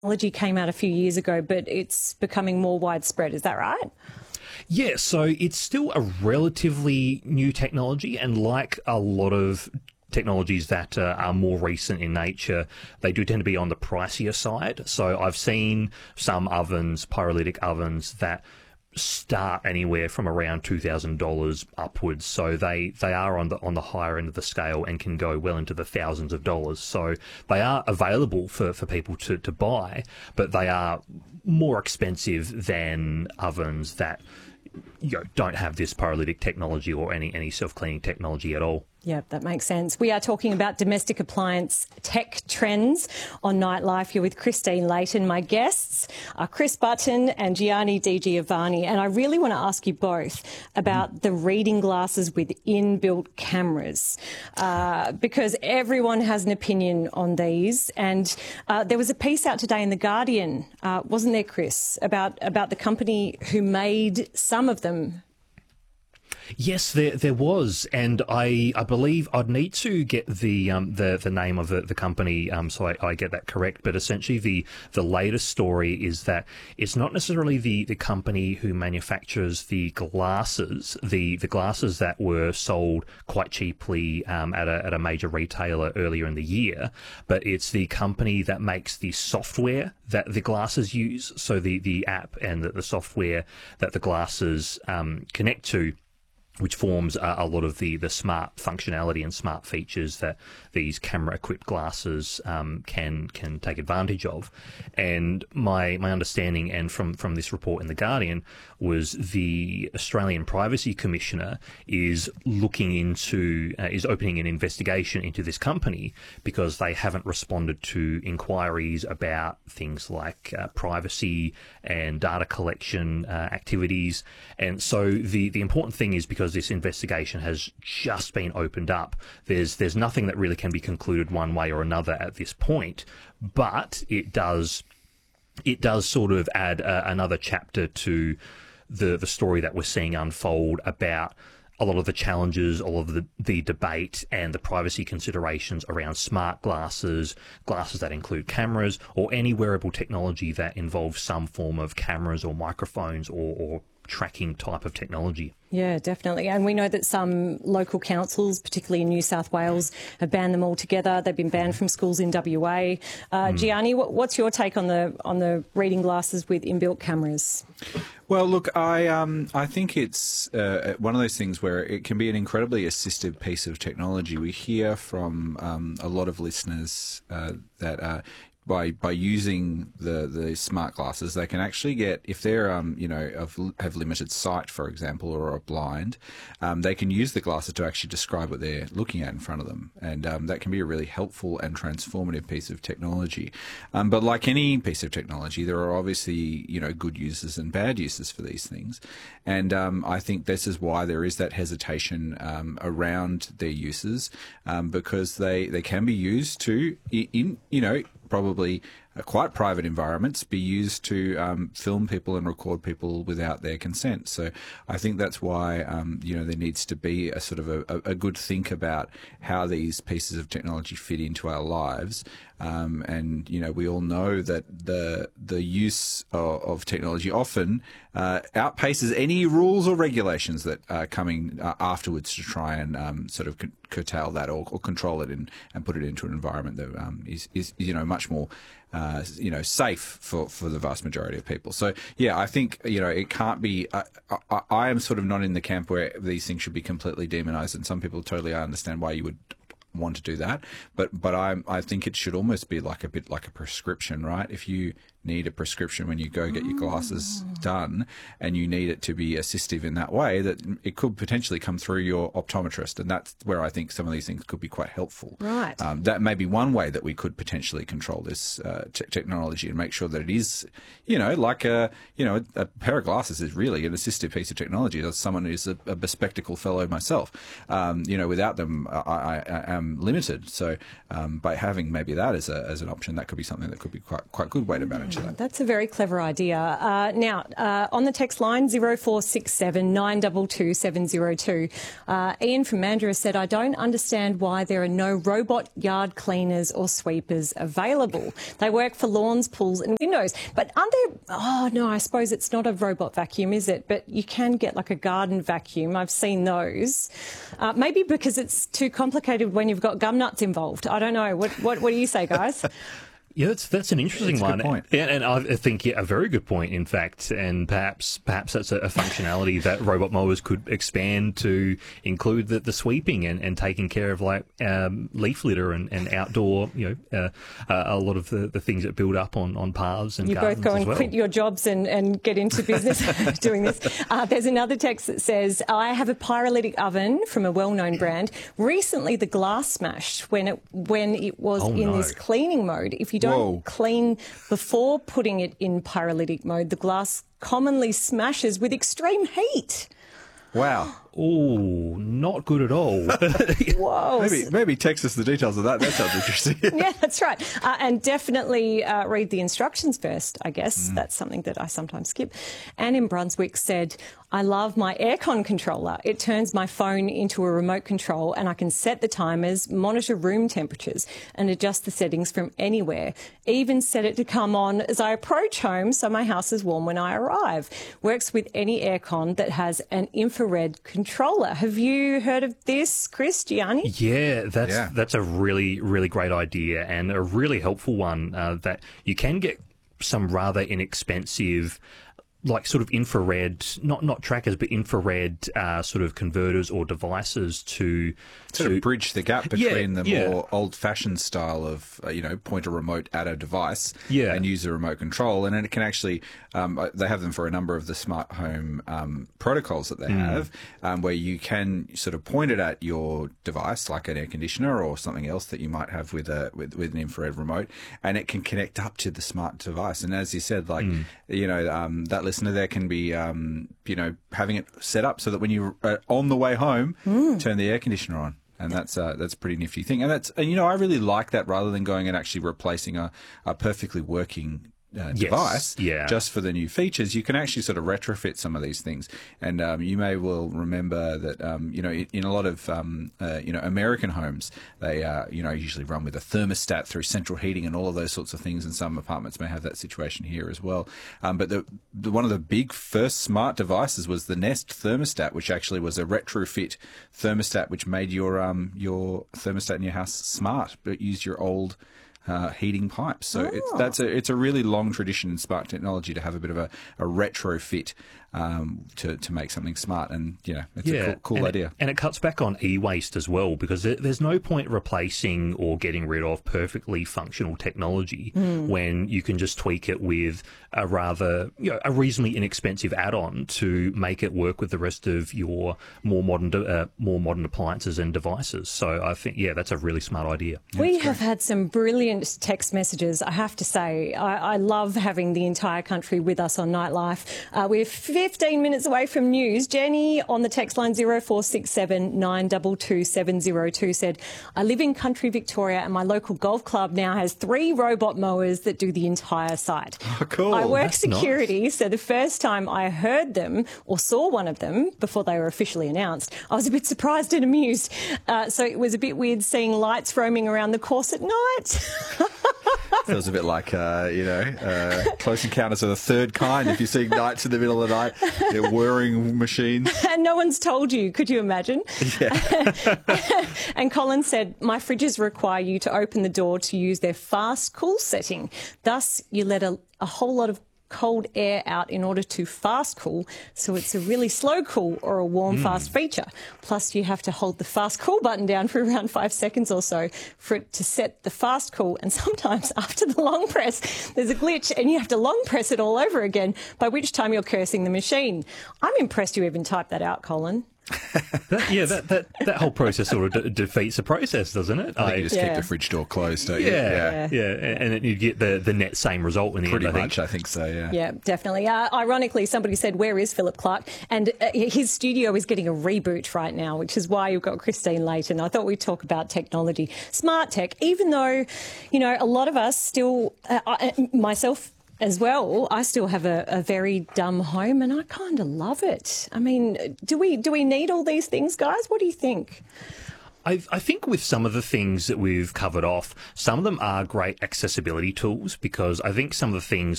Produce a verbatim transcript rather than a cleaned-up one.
Technology came out a few years ago, but it's becoming more widespread. Is that right? Yeah, so it's still a relatively new technology, and like a lot of technologies that uh, are more recent in nature, they do tend to be on the pricier side. So I've seen some ovens, pyrolytic ovens, that start anywhere from around two thousand dollars upwards. So they, they are on the on the higher end of the scale and can go well into the thousands of dollars. So they are available for, for people to, to buy, but they are more expensive than ovens that, you know, don't have this pyrolytic technology or any, any self-cleaning technology at all. Yeah, that makes sense. We are talking about domestic appliance tech trends on Nightlife. You're with Christine Layton. My guests are Chris Button and Gianni Di Giovanni. And I really want to ask you both about the reading glasses with inbuilt cameras, uh, because everyone has an opinion on these. And uh, there was a piece out today in The Guardian, uh, wasn't there, Chris, about, about the company who made some of them? Yes, there there was, and I I believe I'd need to get the um the, the name of the, the company um so I, I get that correct. But essentially, the the latest story is that it's not necessarily the, the company who manufactures the glasses, the the glasses that were sold quite cheaply um at a at a major retailer earlier in the year, but it's the company that makes the software that the glasses use. So the the app and the, the software that the glasses um connect to, which forms uh, a lot of the, the smart functionality and smart features that these camera-equipped glasses um, can can take advantage of. And my my understanding, and from, from this report in The Guardian, was the Australian Privacy Commissioner is looking into, uh, is opening an investigation into this company because they haven't responded to inquiries about things like uh, privacy and data collection uh, activities. And so the, the important thing is, because this investigation has just been opened up, there's there's nothing that really can be concluded one way or another at this point, but it does it does sort of add uh, another chapter to the the story that we're seeing unfold about a lot of the challenges, all of the, the debate and the privacy considerations around smart glasses, glasses that include cameras, or any wearable technology that involves some form of cameras or microphones or, or tracking type of technology. Yeah, definitely. And we know that some local councils, particularly in New South Wales, have banned them altogether. They've been banned from schools in W A. Uh, mm. Gianni, what, what's your take on the on the reading glasses with inbuilt cameras? Well, look, I um, I think it's uh, one of those things where it can be an incredibly assistive piece of technology. We hear from um, a lot of listeners uh, that uh, by by using the the smart glasses, they can actually get, if they're um you know of, have limited sight, for example, or are blind, um, they can use the glasses to actually describe what they're looking at in front of them, and um, that can be a really helpful and transformative piece of technology. Um, but like any piece of technology, there are obviously you know good uses and bad uses for these things, and um, I think this is why there is that hesitation um, around their uses, um, because they they can be used to in you know. probably uh, quite private environments be used to um, film people and record people without their consent. So I think that's why um, you know there needs to be a sort of a, a good think about how these pieces of technology fit into our lives. Um, and you know we all know that the the use of, of technology often uh, outpaces any rules or regulations that are coming uh, afterwards to try and um, sort of curtail that or, or control it and, and put it into an environment that um, is, is you know much more uh, you know safe for, for the vast majority of people. So yeah, I think you know it can't be. I, I, I am sort of not in the camp where these things should be completely demonized, and some people totally understand why you would want to do that, but but I I think it should almost be like a bit like a prescription, right? If you need a prescription when you go get your glasses done, and you need it to be assistive in that way, that it could potentially come through your optometrist, and that's where I think some of these things could be quite helpful. Right. Um, that may be one way that we could potentially control this uh, te technology and make sure that it is, you know, like a you know a, a pair of glasses is really an assistive piece of technology. As someone who's a, a bespectacled fellow myself, um, you know, without them, I, I, I am limited. So um, by having maybe that as a as an option, that could be something that could be quite quite a good way to manage much of that. That's a very clever idea. Uh, now, uh, on the text line, zero four six seven nine two two seven zero two, uh, Ian from Mandurah said, I don't understand why there are no robot yard cleaners or sweepers available. They work for lawns, pools and windows. But aren't there... Oh, no, I suppose it's not a robot vacuum, is it? But you can get like a garden vacuum. I've seen those. Uh, maybe because it's too complicated when you've got gum nuts involved. I don't know. What, what, what do you say, guys? Yeah, that's that's an interesting That's a one, good point. and, and I think yeah, a very good point, in fact. And perhaps perhaps that's a, a functionality that robot mowers could expand to include the, the sweeping and, and taking care of like um, leaf litter and, and outdoor, you know, uh, uh, a lot of the, the things that build up on, on paths and you gardens both go as and well. quit your jobs and, and get into business doing this. Uh, there's another text that says, I have a pyrolytic oven from a well-known brand. Recently, the glass smashed when it when it was Oh, in no. this cleaning mode. If you don't Whoa. clean before putting it in pyrolytic mode, the glass commonly smashes with extreme heat. Wow. Oh, not good at all. Whoa. Maybe maybe text us the details of that. That sounds interesting. Yeah, that's right. Uh, and definitely uh, read the instructions first, I guess. Mm. That's something that I sometimes skip. Anne in Brunswick said, I love my aircon controller. It turns my phone into a remote control and I can set the timers, monitor room temperatures and adjust the settings from anywhere. Even set it to come on as I approach home so my house is warm when I arrive. Works with any aircon that has an infrared controller. Have you heard of this, Chris, Gianni? Yeah, that's Yeah. that's a really, really great idea and a really helpful one uh, that you can get some rather inexpensive like sort of infrared, not not trackers, but infrared uh, sort of converters or devices to Sort to of bridge the gap Yeah, between the yeah. more old-fashioned style of, uh, you know, point a remote at a device Yeah. and use the remote control. And then it can actually, um, uh, they have them for a number of the smart home um, protocols that they Mm. have, um, where you can sort of point it at your device, like an air conditioner or something else that you might have with a with, with an infrared remote, and it can connect up to the smart device. And as you said, like, Mm. you know, um, that listener there can be, um, you know, having it set up so that when you're uh, on the way home, turn the air conditioner on. And that's uh, that's a pretty nifty thing. And that's and you know I really like that rather than going and actually replacing a, a perfectly working uh, Yes, device yeah. just for the new features. You can actually sort of retrofit some of these things. And um, you may well remember that um, you know in, in a lot of um, uh, you know American homes they uh, you know usually run with a thermostat through central heating and all of those sorts of things. And some apartments may have that situation here as well. Um, but the, the one of the big first smart devices was the Nest thermostat, which actually was a retrofit thermostat which made your um your thermostat in your house smart, but used your old uh, heating pipes. So Oh. it's that's a it's a really long tradition in smart technology to have a bit of a, a retrofit um, to to make something smart, and you know it's a cool, cool and idea. It, and it cuts back on e-waste as well, because there, there's no point replacing or getting rid of perfectly functional technology Mm. when you can just tweak it with a rather, you know, a reasonably inexpensive add-on to make it work with the rest of your more modern de- uh, more modern appliances and devices. So I think, yeah, that's a really smart idea. We have had some brilliant text messages, I have to say. I, I love having the entire country with us on Nightlife. Uh, we're fifteen minutes away from news. Jenny on the text line zero four six seven nine two two seven zero two said, I live in country Victoria and my local golf club now has three robot mowers that do the entire site. Oh, cool. I work that's security, so the first time I heard them or saw one of them before they were officially announced, I was a bit surprised and amused. Uh, so it was a bit weird seeing lights roaming around the course at night. Feels a bit like uh, you know uh, Close Encounters of the Third Kind. If you're seeing knights in the middle of the night, they're whirring machines. And no one's told you. Could you imagine? Yeah. And Colin said, my fridges require you to open the door to use their fast cool setting. Thus, you let a, a whole lot of cold air out in order to fast cool, so it's a really slow cool or a warm Mm. fast feature. Plus you have to hold the fast cool button down for around five seconds or so for it to set the fast cool, and sometimes after the long press there's a glitch and you have to long press it all over again, by which time you're cursing the machine. I'm impressed you even typed that out, Colin. That, yeah, that, that, that whole process sort of de- defeats the process, doesn't it? I think you just Yeah. keep the fridge door closed, don't you? yeah, yeah, and then you get the, the net same result in the Pretty end, I think. much, I think so, yeah. Yeah, definitely. Uh, ironically, somebody said, where is Philip Clark? And uh, his studio is getting a reboot right now, which is why you've got Christine Layton. I thought we'd talk about technology, smart tech, even though, you know, a lot of us still, uh, I, myself as well. I still have a, a very dumb home and I kind of love it. I mean, do we do we need all these things, guys? What do you think? I, I think with some of the things that we've covered off, some of them are great accessibility tools, because I think some of the things